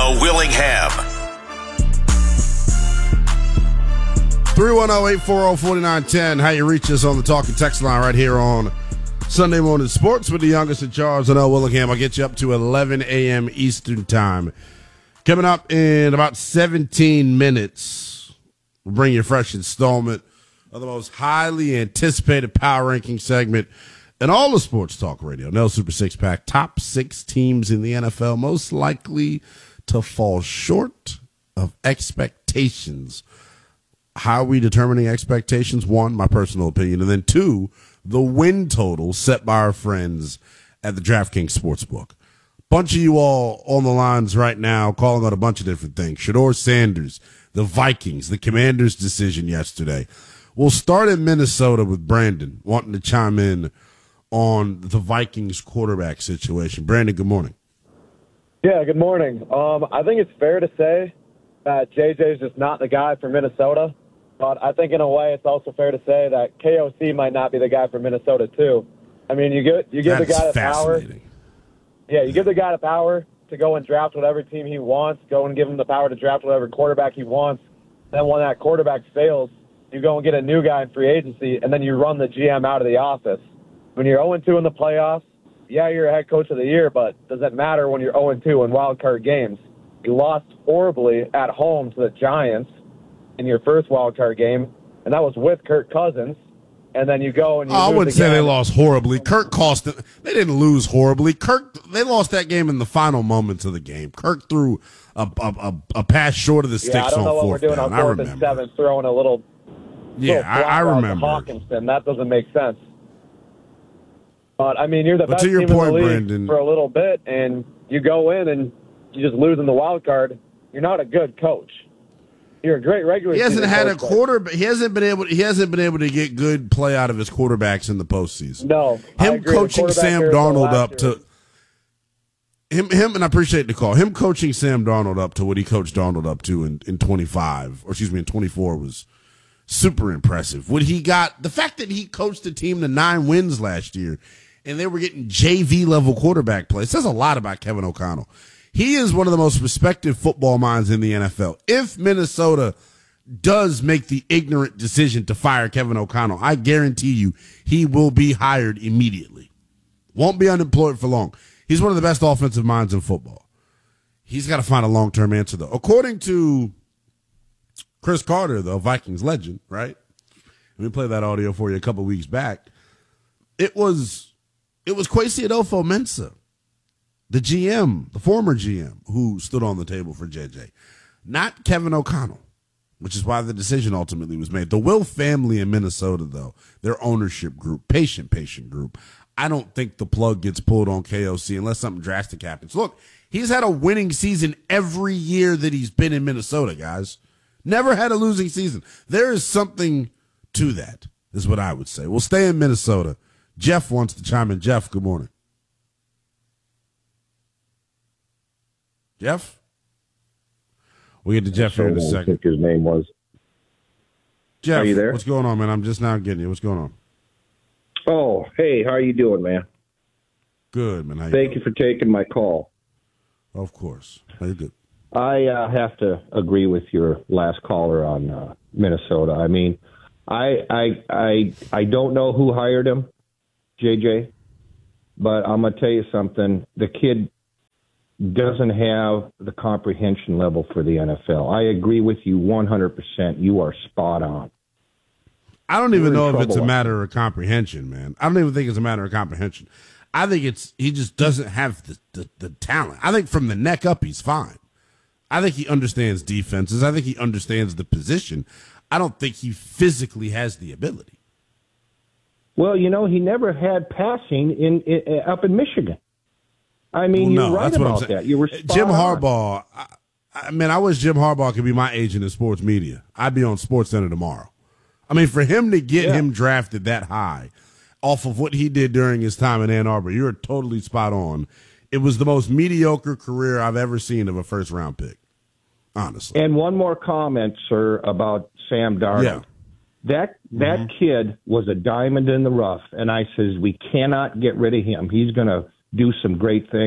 Joe Willingham. 310-840-4910. How you reach us on the talking text line right here on Sunday Morning Sports with the youngest in charge, Joe Willingham. I'll get you up to 11 a.m. Eastern Time. Coming up in about 17 minutes, we'll bring you a fresh installment of the most highly anticipated power ranking segment in all of sports talk radio. Nell Super Six Pack, top 6 teams in the NFL most likely to fall short of expectations. How are we determining expectations? 1, my personal opinion, and then 2, the win total set by our friends at the DraftKings Sportsbook. Bunch of you all on the lines right now calling out a bunch of different things. Shedeur Sanders, the Vikings, the Commanders' decision yesterday. We'll start in Minnesota with Brandon wanting to chime in on the Vikings quarterback situation. Brandon, good morning. Yeah, good morning. I think it's fair to say that JJ is just not the guy for Minnesota. But I think in a way it's also fair to say that KOC might not be the guy for Minnesota too. I mean, you give the guy the power. Yeah, you give the guy the power to go and draft whatever team he wants, go and give him the power to draft whatever quarterback he wants. Then when that quarterback fails, you go and get a new guy in free agency, and then you run the GM out of the office. When you're 0-2 in the playoffs, yeah, you're a head coach of the year, but does it matter when you're 0-2 in wild card games? You lost horribly at home to the Giants in your first wild card game, and that was with Kirk Cousins. And then you go and you I lose wouldn't say they lost horribly. Kirk cost it. They didn't lose horribly. They lost that game in the final moments of the game. Kirk threw a pass short of the sticks on 4th down. I don't know what we're doing on 4th and 7th, throwing a little. I remember. Hawkinson, that doesn't make sense. But I mean, you're the best team in the league Brandon, for a little bit, and you go in and you just lose in the wild card. You're not a good coach. You're a great regular. He hasn't had a quarterback. He hasn't been able to get good play out of his quarterbacks in the postseason. No, him coaching Sam Darnold up to him, and I appreciate the call. Him coaching Sam Darnold up to what he coached Darnold up to in 24 was super impressive. What he got, the fact that he coached the team to 9 wins last year, and they were getting JV level quarterback play, says a lot about Kevin O'Connell. He is one of the most respected football minds in the NFL. If Minnesota does make the ignorant decision to fire Kevin O'Connell, I guarantee you he will be hired immediately. Won't be unemployed for long. He's one of the best offensive minds in football. He's got to find a long-term answer, though. According to Chris Carter, the Vikings legend, right? Let me play that audio for you a couple weeks back. It was Kwesi Adolfo-Mensah, the GM, the former GM, who stood on the table for JJ, not Kevin O'Connell, which is why the decision ultimately was made. The Will family in Minnesota, though, their ownership group, patient group, I don't think the plug gets pulled on KOC unless something drastic happens. Look, he's had a winning season every year that he's been in Minnesota, guys. Never had a losing season. There is something to that, is what I would say. We'll stay in Minnesota. Jeff wants to chime in. Jeff, good morning. Jeff? We'll get to Jeff here in a second. I think his name was. Jeff, are you there? What's going on, man? I'm just now getting you. What's going on? Oh, hey, how are you doing, man? Good, man. Thank you for taking my call. Of course. How you good? I have to agree with your last caller on Minnesota. I mean, I don't know who hired him, JJ, but I'm going to tell you something. The kid doesn't have the comprehension level for the NFL. I agree with you 100%. You are spot on. I don't even know if it's a matter of comprehension, man. I don't even think it's a matter of comprehension. I think he just doesn't have the talent. I think from the neck up, he's fine. I think he understands defenses. I think he understands the position. I don't think he physically has the ability. Well, he never had passing up in Michigan. I mean, you're right about that. You were spot Jim on. Harbaugh. I wish Jim Harbaugh could be my agent in sports media. I'd be on SportsCenter tomorrow. I mean, for him to get him drafted that high off of what he did during his time in Ann Arbor, you're totally spot on. It was the most mediocre career I've ever seen of a first-round pick, honestly. And one more comment, sir, about Sam Darnold. Yeah. That kid was a diamond in the rough, and I says we cannot get rid of him. He's going to do some great things.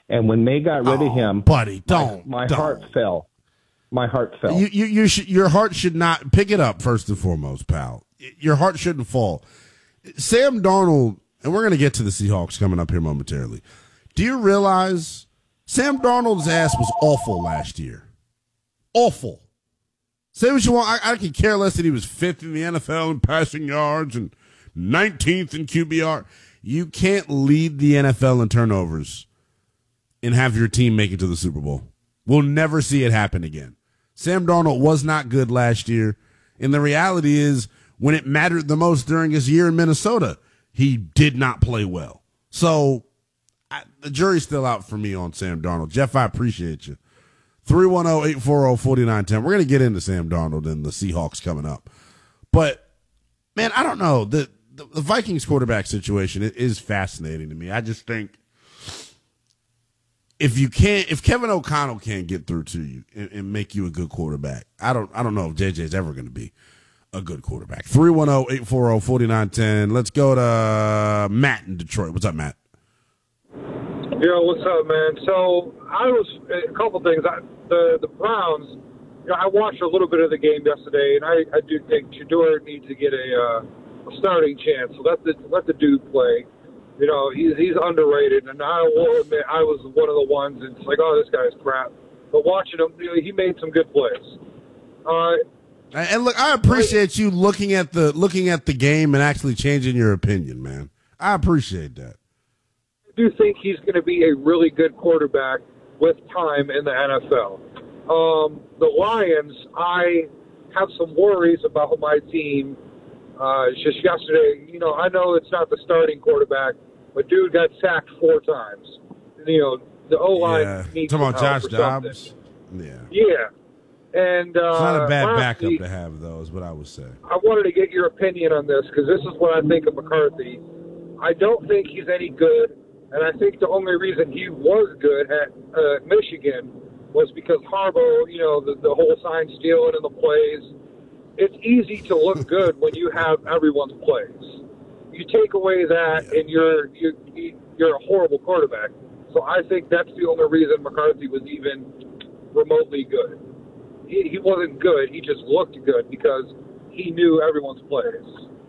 And when they got rid of him, buddy, my heart fell. My heart fell. Your heart should not pick it up first and foremost, pal. Your heart shouldn't fall. Sam Darnold, and we're going to get to the Seahawks coming up here momentarily. Do you realize Sam Darnold's ass was awful last year? Awful. Say what you want. I could care less that he was 5th in the NFL in passing yards and 19th in QBR. You can't lead the NFL in turnovers and have your team make it to the Super Bowl. We'll never see it happen again. Sam Darnold was not good last year, and the reality is when it mattered the most during his year in Minnesota, he did not play well. So the jury's still out for me on Sam Darnold. Jeff, I appreciate you. 310-840-4910. We're going to get into Sam Darnold and the Seahawks coming up. But, man, I don't know. The Vikings quarterback situation is fascinating to me. I just think if Kevin O'Connell can't get through to you and make you a good quarterback, I don't know if JJ's ever going to be a good quarterback. 310-840-4910. Let's go to Matt in Detroit. What's up, Matt? Yo, what's up, man? So a couple things. The Browns, I watched a little bit of the game yesterday, and I do think Shedeur needs to get a starting chance. So let the dude play. You know, he's underrated, and I will admit I was one of the ones that's like, oh, this guy's crap. But watching him, he made some good plays. And look, I appreciate you looking at the game and actually changing your opinion, man. I appreciate that. I do think he's going to be a really good quarterback with time in the NFL. The Lions, I have some worries about my team. Just yesterday, I know it's not the starting quarterback, but dude got sacked 4 times. The O-line needs talking about Josh Dobbs. Yeah. Yeah. And it's not a bad backup to have, though, is what I would say. I wanted to get your opinion on this because this is what I think of McCarthy. I don't think he's any good, and I think the only reason he was good at Michigan was because Harbaugh, the whole sign stealing and the plays. It's easy to look good when you have everyone's plays. You take away that, and you're a horrible quarterback. So I think that's the only reason McCarthy was even remotely good. He wasn't good. He just looked good because he knew everyone's plays.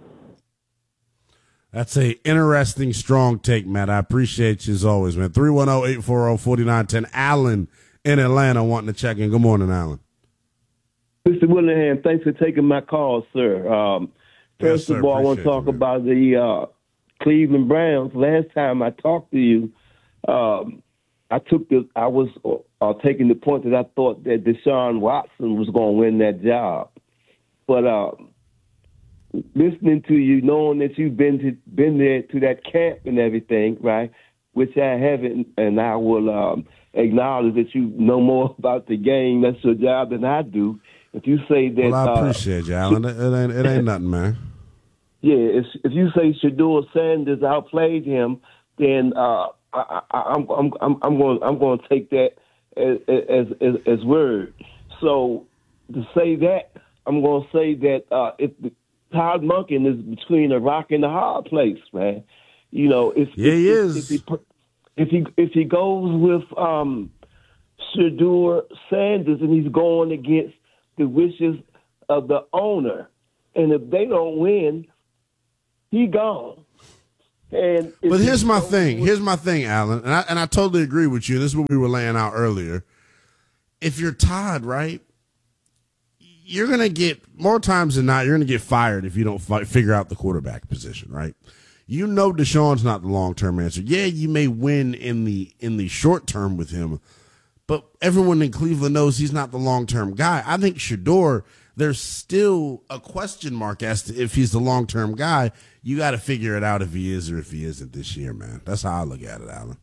That's a interesting, strong take, Matt. I appreciate you as always, man. 310-840-4910. Alan in Atlanta wanting to check in. Good morning, Alan. Mr. Willingham, thanks for taking my call, sir. First of all, I want to talk about the Cleveland Browns. Last time I talked to you, I was taking the point that I thought that Deshaun Watson was going to win that job. But listening to you, knowing that you've been there to that camp and everything, right, which I haven't, and I will acknowledge that you know more about the game. That's your job than I do. If you say that, well, I appreciate you, Alan. It ain't nothing, man. Yeah, if you say Shedeur Sanders outplayed him, then I'm going to take that as word. So to say that, I'm going to say that if Todd Monken is between a rock and a hard place, man. He is. If he goes with Shedeur Sanders and he's going against the wishes of the owner, and if they don't win, he gone. But here's my thing, Alan, and I totally agree with you. This is what we were laying out earlier. If you're Todd, right, you're gonna get more times than not. You're gonna get fired if you don't figure out the quarterback position, right? Deshaun's not the long term answer. Yeah, you may win in the short term with him, but everyone in Cleveland knows he's not the long-term guy. I think Shedeur, there's still a question mark as to if he's the long-term guy. You got to figure it out if he is or if he isn't this year, man. That's how I look at it, Alan.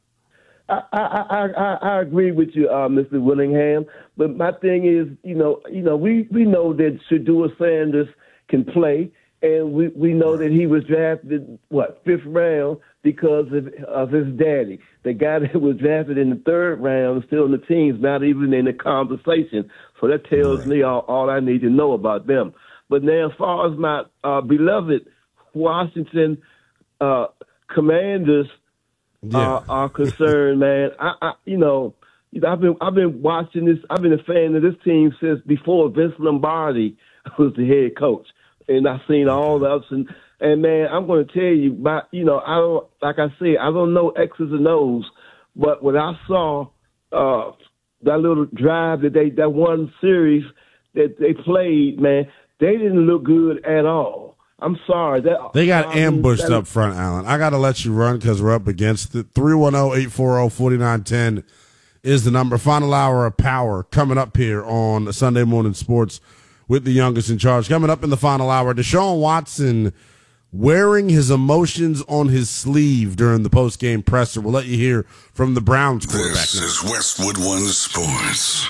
I agree with you, Mr. Willingham. But my thing is, we know that Shedeur Sanders can play, and we know that he was drafted, 5th round because of his daddy. The guy that was drafted in the 3rd round is still in the teams, not even in the conversation. So that tells me all I need to know about them. But now as far as my beloved Washington Commanders, are concerned, man. I've been watching this. I've been a fan of this team since before Vince Lombardi was the head coach, and I've seen all the ups and man, I'm going to tell you, I don't know X's and O's, but when I saw that little drive that one series that they played, man, they didn't look good at all. I'm sorry. They got ambushed up front, Alan. I got to let you run because we're up against it. 310-840-4910 is the number. Final hour of Power coming up here on Sunday Morning Sports with the youngest in charge. Coming up in the final hour, Deshaun Watson wearing his emotions on his sleeve during the post-game presser. We'll let you hear from the Browns quarterback. This is Westwood One Sports.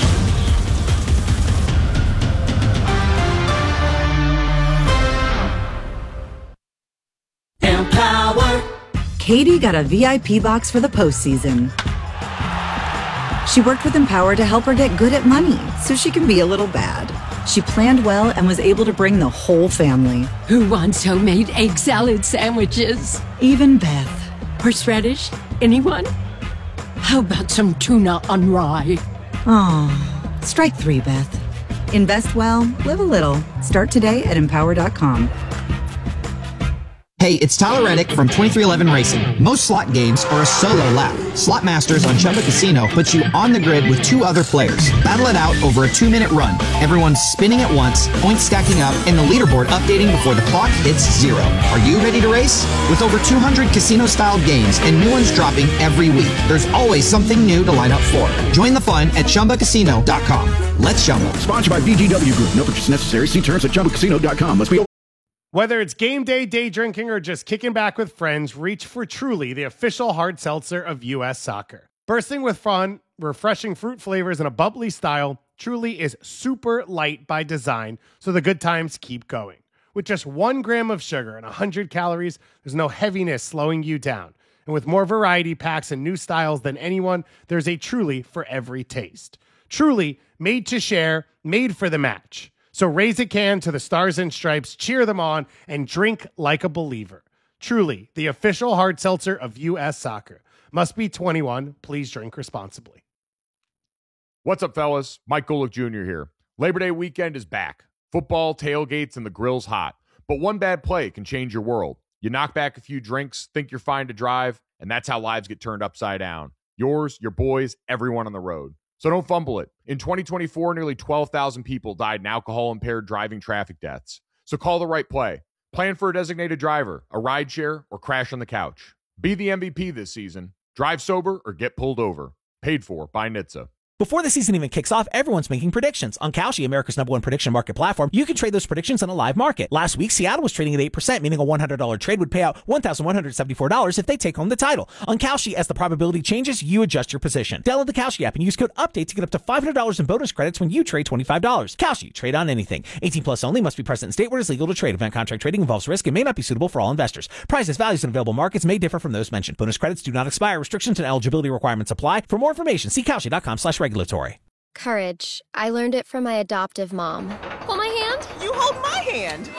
Empower. Katie got a VIP box for the postseason. She worked with Empower to help her get good at money so she can be a little bad. She planned well and was able to bring the whole family. Who wants homemade egg salad sandwiches? Even Beth. Horseradish? Anyone? How about some tuna on rye? Oh, strike 3, Beth. Invest well, live a little. Start today at Empower.com. Hey, it's Tyler Reddick from 2311 Racing. Most slot games are a solo lap. Slot Masters on Chumba Casino puts you on the grid with 2 other players. Battle it out over a 2-minute run. Everyone's spinning at once, points stacking up, and the leaderboard updating before the clock hits 0. Are you ready to race? With over 200 casino-style games and new ones dropping every week, there's always something new to line up for. Join the fun at ChumbaCasino.com. Let's Chumba. Sponsored by VGW Group. No purchase necessary. See terms at ChumbaCasino.com. Must be. Whether it's game day, day drinking, or just kicking back with friends, reach for Truly, the official hard seltzer of U.S. Soccer. Bursting with fun, refreshing fruit flavors, and a bubbly style, Truly is super light by design, so the good times keep going. With just 1 gram of sugar and 100 calories, there's no heaviness slowing you down. And with more variety packs and new styles than anyone, there's a Truly for every taste. Truly, made to share, made for the match. So raise a can to the Stars and Stripes, cheer them on, and drink like a believer. Truly, the official hard seltzer of U.S. Soccer. Must be 21. Please drink responsibly. What's up, fellas? Mike Golick Jr. here. Labor Day weekend is back. Football, tailgates, and the grill's hot. But one bad play can change your world. You knock back a few drinks, think you're fine to drive, and that's how lives get turned upside down. Yours, your boys, everyone on the road. So don't fumble it. In 2024, nearly 12,000 people died in alcohol-impaired driving traffic deaths. So call the right play. Plan for a designated driver, a rideshare, or crash on the couch. Be the MVP this season. Drive sober or get pulled over. Paid for by NHTSA. Before the season even kicks off, everyone's making predictions. On Kalshi, America's #1 prediction market platform, you can trade those predictions on a live market. Last week, Seattle was trading at 8%, meaning a $100 trade would pay out $1,174 if they take home the title. On Kalshi, as the probability changes, you adjust your position. Download the Kalshi app and use code UPDATE to get up to $500 in bonus credits when you trade $25. Kalshi, trade on anything. 18 plus only, must be present in state where it is legal to trade. Event contract trading involves risk and may not be suitable for all investors. Prices, values, and available markets may differ from those mentioned. Bonus credits do not expire. Restrictions and eligibility requirements apply. For more information, see Kalshi.com/regulatory. Courage. I learned it from my adoptive mom. Hold my hand. You hold my hand.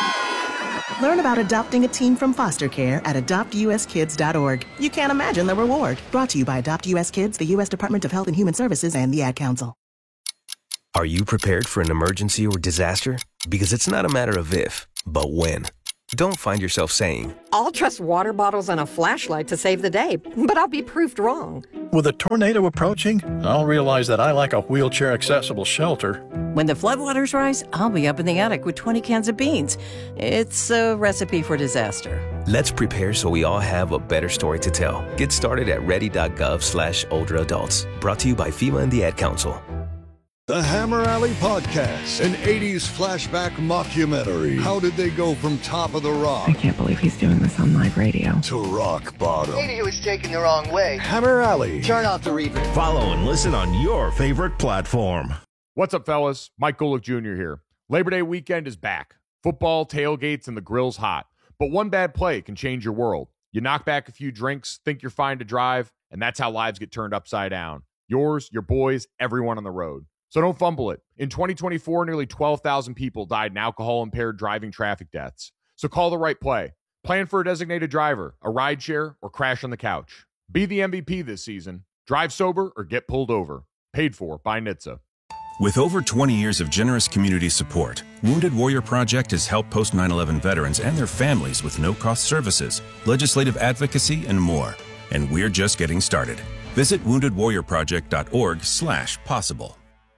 Learn about adopting a teen from foster care at adoptuskids.org. You can't imagine the reward. Brought to you by Adopt US Kids, the U.S. Department of Health and Human Services, and the Ad Council. Are you prepared for an emergency or disaster? Because it's not a matter of if, but when. Don't find yourself saying, I'll trust water bottles and a flashlight to save the day, but I'll be proved wrong. With a tornado approaching, I'll realize that I lack a wheelchair-accessible shelter. When the floodwaters rise, I'll be up in the attic with 20 cans of beans. It's a recipe for disaster. Let's prepare so we all have a better story to tell. Get started at ready.gov/older adults. Brought to you by FEMA and the Ad Council. The Hammer Alley Podcast, an 80s flashback mockumentary. How did they go from top of the rock? I can't believe he's doing this on live radio. To rock bottom. Maybe he was taken the wrong way. Hammer Alley. Turn off the reverb. Follow and listen on your favorite platform. What's up, fellas? Mike Golick Jr. here. Labor Day weekend is back. Football, tailgates, and the grill's hot. But one bad play can change your world. You knock back a few drinks, think you're fine to drive, and that's how lives get turned upside down. Yours, your boys, everyone on the road. So don't fumble it. In 2024, nearly 12,000 people died in alcohol-impaired driving traffic deaths. So call the right play. Plan for a designated driver, a rideshare, or crash on the couch. Be the MVP this season. Drive sober or get pulled over. Paid for by NHTSA. With over 20 years of generous community support, Wounded Warrior Project has helped post 9/11 veterans and their families with no-cost services, legislative advocacy, and more. And we're just getting started. Visit woundedwarriorproject.org/possible.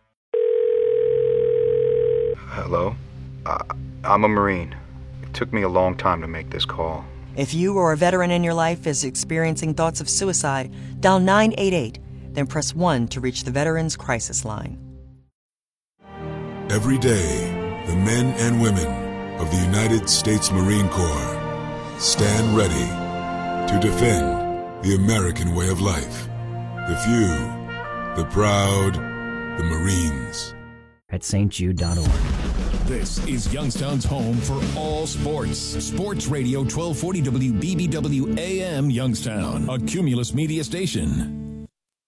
Hello? I'm a Marine. It took me a long time to make this call. If you or a veteran in your life is experiencing thoughts of suicide, dial 988, then press 1 to reach the Veterans Crisis Line. Every day, the men and women of the United States Marine Corps stand ready to defend the American way of life. The few, the proud, the Marines. At stjude.org. This is Youngstown's home for all sports. Sports Radio 1240 WBBW AM Youngstown, a Cumulus Media station.